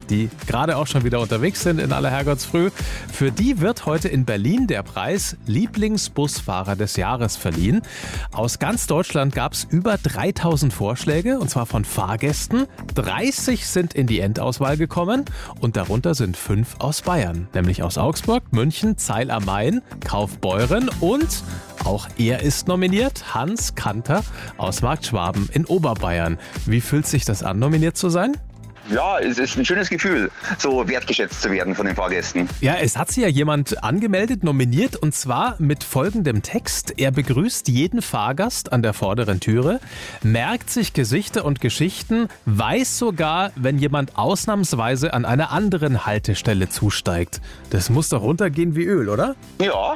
die gerade auch schon wieder unterwegs sind in aller Herrgottsfrüh. Für die wird heute in Berlin der Preis Lieblingsbusfahrer des Jahres verliehen. Aus ganz Deutschland gab es über 3000 Vorschläge, und zwar von Fahrgästen. 30 sind in die Endauswahl gekommen und darunter sind 5 aus Bayern, nämlich aus Augsburg, München, Zeil am Main, Kaufbeuren und auch er ist nominiert, Hans Kanter aus Marktschwaben in Oberbayern. Wie fühlt sich das an, nominiert zu sein? Ja, es ist ein schönes Gefühl, so wertgeschätzt zu werden von den Fahrgästen. Ja, es hat sich ja jemand angemeldet, nominiert, und zwar mit folgendem Text. Er begrüßt jeden Fahrgast an der vorderen Türe, merkt sich Gesichter und Geschichten, weiß sogar, wenn jemand ausnahmsweise an einer anderen Haltestelle zusteigt. Das muss doch runtergehen wie Öl, oder? Ja.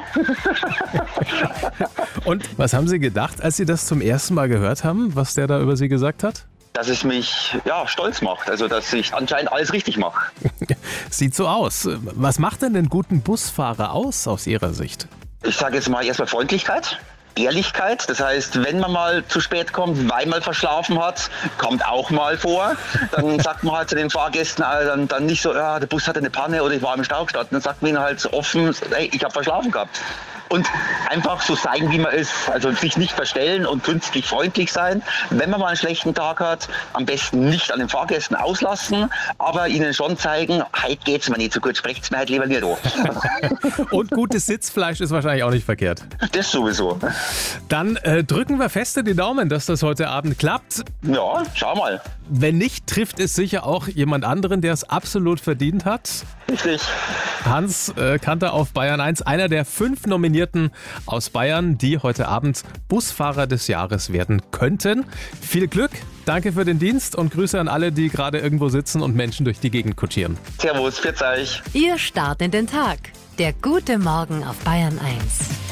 Und was haben Sie gedacht, als Sie das zum ersten Mal gehört haben, was der da über Sie gesagt hat? Dass es mich stolz macht, also dass ich anscheinend alles richtig mache. Sieht so aus. Was macht denn den guten Busfahrer aus Ihrer Sicht? Ich sage jetzt mal erstmal Freundlichkeit, Ehrlichkeit. Das heißt, wenn man mal zu spät kommt, weil man verschlafen hat, kommt auch mal vor, dann sagt man halt zu den Fahrgästen dann nicht so, ja, der Bus hatte eine Panne oder ich war im Stau gestanden. Dann sagt man ihnen halt offen, hey, ich habe verschlafen gehabt. Und einfach so sein, wie man ist. Also sich nicht verstellen und künstlich freundlich sein. Wenn man mal einen schlechten Tag hat, am besten nicht an den Fahrgästen auslassen, aber ihnen schon zeigen, heute geht's mir nicht so gut, sprecht's mir halt lieber nicht an. Und gutes Sitzfleisch ist wahrscheinlich auch nicht verkehrt. Das sowieso. Dann drücken wir feste die Daumen, dass das heute Abend klappt. Ja, schau mal. Wenn nicht, trifft es sicher auch jemand anderen, der es absolut verdient hat. Richtig. Hans Kanter auf Bayern 1, einer der 5 Nominierten aus Bayern, die heute Abend Busfahrer des Jahres werden könnten. Viel Glück, danke für den Dienst und Grüße an alle, die gerade irgendwo sitzen und Menschen durch die Gegend kutschieren. Servus, pfiat euch. Ihr Start in den Tag. Der gute Morgen auf Bayern 1.